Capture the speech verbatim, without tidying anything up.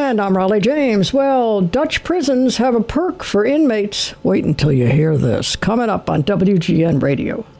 And I'm Raleigh James. Well, Dutch prisons have a perk for inmates. Wait until you hear this. Coming up on W G N Radio.